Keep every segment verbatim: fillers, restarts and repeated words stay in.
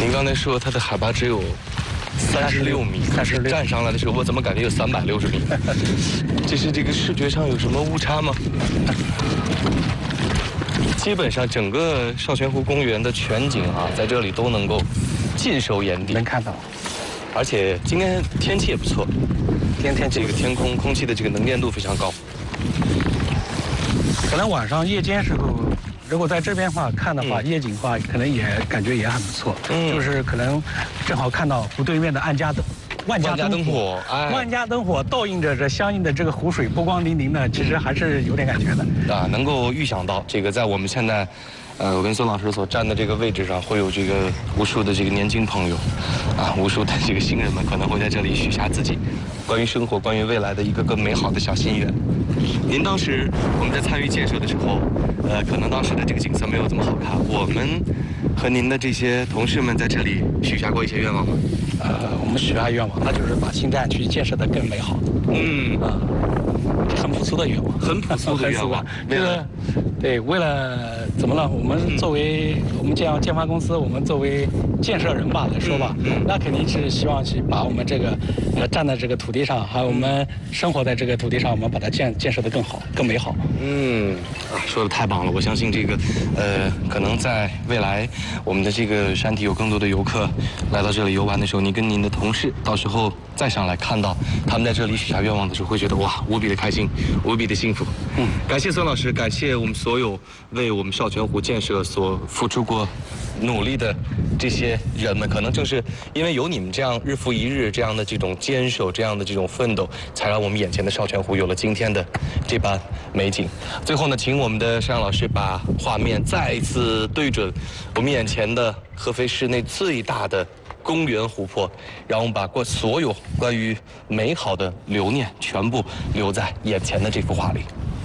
您刚才说它的海拔只有三十六米，但是站上来的时候，我怎么感觉有三百六十米？这是这个视觉上有什么误差吗？基本上整个绍泉湖公园的全景啊，在这里都能够尽收眼底， 能看到。 而且今天天气也不错， 今天天气这个天空空气的这个能见度非常高。 可能晚上夜间时候，如果在这边的话看的话， 嗯、 夜景的话，可能也感觉也很不错。 嗯， 就是可能正好看到湖对面的万家灯。万家灯火， 哎， 万家灯火倒映着这相应的这个湖水波光粼粼的，其实还是有点感觉的。 啊，能够预想到这个在我们现在，呃，我跟孙老师所站的这个位置上，会有这个无数的这个年轻朋友，啊，无数的这个新人们可能会在这里许下自己关于生活、关于未来的一个个美好的小心愿。您当时我们在参与建设的时候，呃，可能当时的这个景色没有这么好看。我们和您的这些同事们在这里许下过一些愿望吗？ 呃，我们许下愿望，那就是把新站区建设得更美好。 嗯啊，很朴素的愿望， 很朴素的愿望。 这个，对，为了怎么了？我们作为、嗯、我们这样建发公司，我们作为建设人吧来说吧，嗯嗯、那肯定是希望去把我们这个呃站在这个土地上，还有我们生活在这个土地上，我们把它建建设得更好、更美好。 嗯，啊，说的太棒了！我相信这个，呃，可能在未来我们的这个山体有更多的游客来到这里游玩的时候，您跟您的同事到时候再上来看到他们在这里许下愿望的时候，会觉得哇，无比的开心，无比的幸福。嗯，感谢孙老师，感谢我们所有为我们绍泉湖建设所付出过努力的这些人们，可能正是因为有你们这样日复一日这样的这种坚守，这样的这种奋斗，才让我们眼前的绍泉湖有了今天的这般美景。最后呢，请我们的摄像老师把画面再一次对准我们眼前的合肥市内最大的公园湖泊，让我们把过所有关于美好的留念全部留在眼前的这幅画里。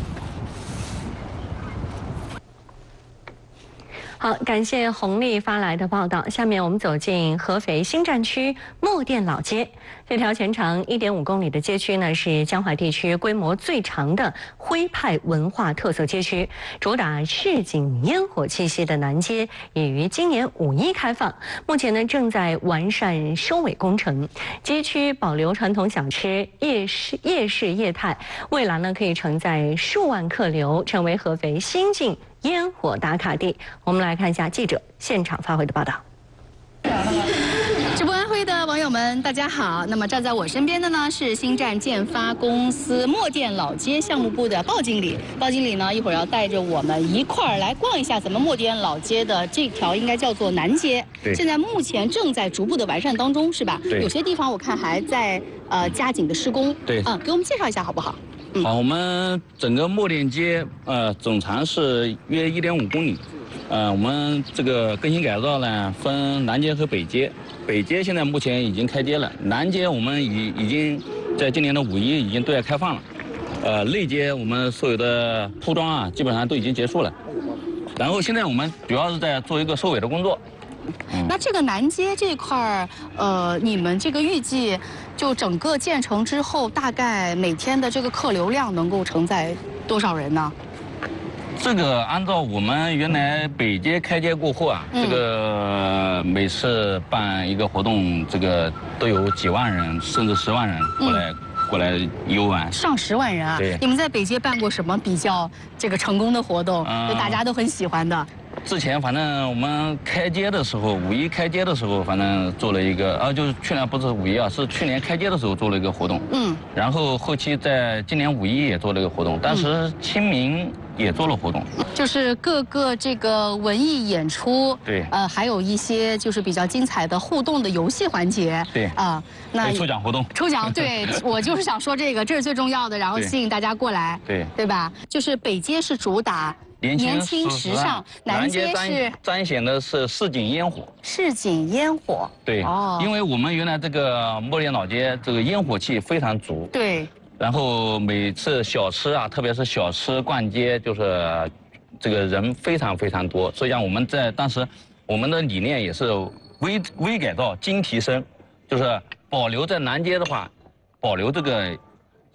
好，感谢洪丽发来的报道。下面我们走进合肥新站区墨店老街，这条全长一点五公里的街区呢，是江淮地区规模最长的徽派文化特色街区，主打市井烟火气息的南街已于今年五一开放，目前呢正在完善收尾工程。街区保留传统小吃、夜市、夜市业态，未来呢可以承载数万客流，成为合肥新晋烟火打卡地。我们来看一下记者现场发回的报道。 直播安徽的网友们，大家好。那么站在我身边的呢是新站建发公司墨店老街项目部的鲍经理。鲍经理呢一会儿要带着我们一块儿来逛一下咱们墨店老街的这条应该叫做南街。 对。 现在目前正在逐步的完善当中，是吧？ 对。 有些地方我看还在呃加紧的施工。 对。 嗯，给我们介绍一下好不好？ 嗯、好，我们整个墨店街呃总长是约一点五公里。呃，我们这个更新改造呢，分南街和北街。北街现在目前已经开街了，南街我们已已经在今年的五一已经对外开放了。呃，内街我们所有的铺装啊，基本上都已经结束了。然后现在我们主要是在做一个收尾的工作。 嗯、那这个南街这块儿，呃，你们这个预计就整个建成之后，大概每天的这个客流量能够承载多少人呢？ 这个按照我们原来北街开街过后啊，嗯、这个每次办一个活动，这个都有几万人甚至十万人过来、嗯、过来游玩， 上十万人啊！ 对， 你们在北街办过什么比较这个成功的活动？嗯、就大家都很喜欢的。 之前反正我们开街的时候，五一开街的时候，反正做了一个啊，就是去年不是五一啊，是去年开街的时候做了一个活动。嗯。然后后期在今年五一也做了一个活动，当时清明也做了活动。 就是各个这个文艺演出， 对， 呃，还有一些就是比较精彩的互动的游戏环节。 对。 啊，那抽奖活动。 抽奖，对，我就是想说这个，这是最重要的，然后吸引大家过来。 对。 对吧？就是北街是主打。年轻时尚，南街是彰显的是市井烟火。 市井烟火， 对，哦，因为我们原来这个墨店老街这个烟火气非常足， 对。然后每次小吃啊，特别是小吃逛街，就是这个人非常非常多。所以讲我们在当时我们的理念也是微微改造、精提升，就是保留在南街的话，保留这个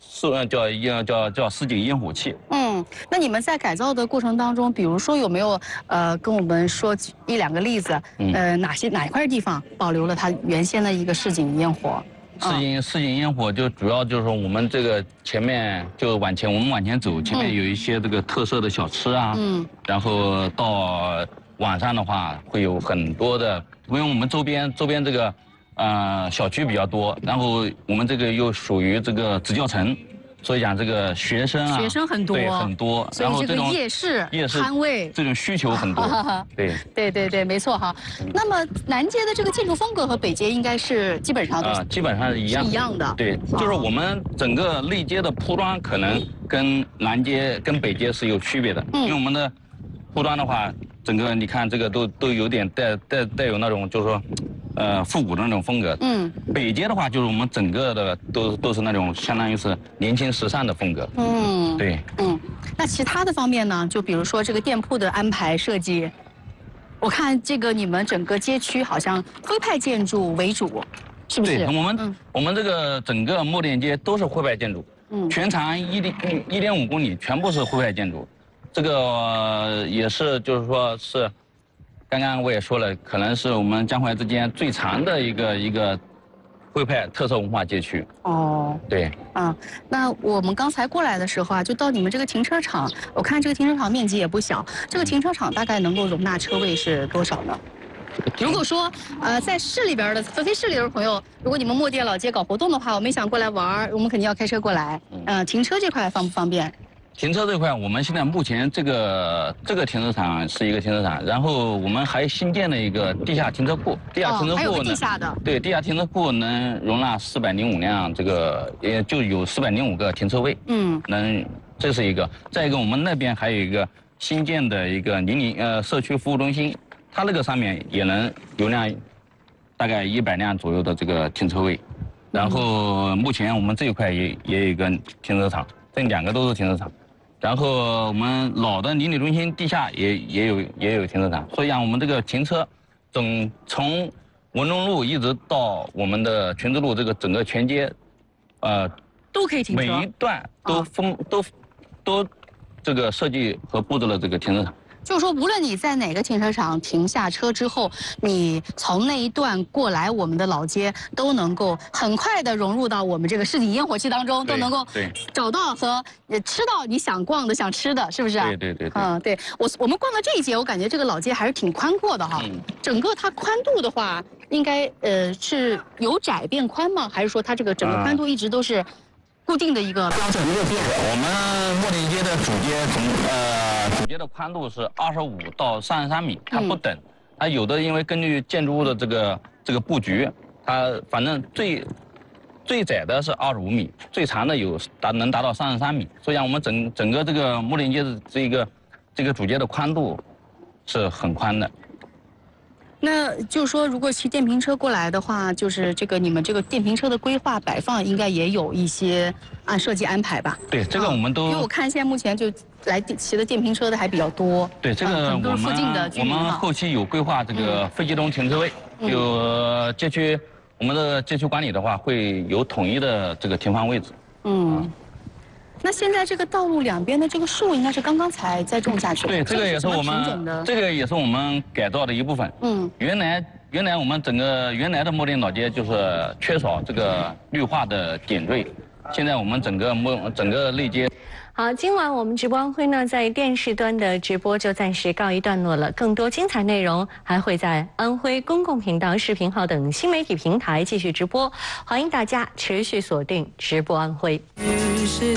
是叫叫叫叫四级烟火气。 嗯，那你们在改造的过程当中，比如说有没有呃跟我们说一两个例子？嗯、呃，哪些哪一块地方保留了它原先的一个市井烟火？ 市井市井烟火就主要就是说我们这个前面就往前，我们往前走，前面有一些这个特色的小吃啊，嗯，然后到晚上的话会有很多的，因为我们周边周边这个呃小区比较多，然后我们这个又属于这个职教城。所以讲这个学生啊， 学生很多， 对很多， 然后这种夜市、 夜市摊位这种需求很多，对， 对对对，没错哈。那么南街的这个建筑风格和北街应该是基本上都啊，基本上是一样， 是一样的。 对，就是我们整个内街的铺装可能跟南街跟北街是有区别的，因为我们的铺装的话，整个你看这个都都有点带带带有那种就是说。呃，复古的那种风格。嗯，北街的话，就是我们整个的都都是那种相当于是年轻时尚的风格。嗯，对。 嗯，那其他的方面呢？就比如说这个店铺的安排设计，我看这个你们整个街区好像徽派建筑为主，是不是？ 对，我们、嗯、我们这个整个墨店街都是徽派建筑。嗯，全长一点一点五公里，全部是徽派建筑。这个、呃、也是就是说是。刚刚我也说了，可能是我们江淮之间最长的一个一个徽派特色文化街区。哦，对， 啊，那我们刚才过来的时候啊，就到你们这个停车场，我看这个停车场面积也不小，这个停车场大概能够容纳车位是多少呢？如果说呃在市里边的合肥市里的朋友，如果你们墨店老街搞活动的话，我们想过来玩，我们肯定要开车过来。嗯、呃，停车这块方不方便？ 停车这块，我们现在目前这个这个停车场是一个停车场，然后我们还新建了一个地下停车库。地下停车库呢？哦、还有个地下的。 对，地下停车库能容纳四百零五辆，这个也就有四百零五个停车位。嗯。能，这是一个。再一个，我们那边还有一个新建的一个邻里呃社区服务中心，它那个上面也能容量大概一百辆左右的这个停车位。然后目前我们这一块也也有一个停车场，这两个都是停车场。然后我们老的邻里中心地下也也有也有停车场，所以讲我们这个停车，总从文中路一直到我们的群之路这个整个全街，呃， 都可以停车， 每一段都封、啊、都都这个设计和布置了这个停车场。 就是说，无论你在哪个停车场停下车之后，你从那一段过来我们的老街，都能够很快的融入到我们这个市井烟火气当中，都能够找到和吃到你想逛的、想吃的，是不是？ 对对对。 嗯，对我我们逛到这一节，我感觉这个老街还是挺宽阔的哈。嗯。整个它宽度的话，应该呃是由窄变宽吗？还是说它这个整个宽度一直都是？固定的一个标准没有变。 我们墨店街的主街从呃主街的宽度是二十五到三十三米，它不等，嗯、它有的因为根据建筑物的这个这个布局，它反正最最窄的是二十五米，最长的有达能达到三十三米，所以讲我们整整个这个墨店街的这个这个主街的宽度是很宽的。 那就是说，如果骑电瓶车过来的话，就是这个你们这个电瓶车的规划摆放应该也有一些按设计安排吧？ 对，这个我们都、 啊、因为我看现在目前就来骑的电瓶车的还比较多。 对，这个我们、 都是附近的居民我们后期有规划这个非机动停车位，嗯、有街区我们的街区管理的话会有统一的这个停放位置。嗯。啊那现在这个道路两边的这个树应该是刚刚才栽种下去的。 对，这个也是我们这个也是我们改造的一部分。嗯，原来原来我们整个原来的墨店老街就是缺少这个绿化的点缀，现在我们整个墨整个内街。 好，今晚我们直播晚会呢，在电视端的直播就暂时告一段落了。更多精彩内容还会在安徽公共频道、视频号等新媒体平台继续直播，欢迎大家持续锁定直播安徽。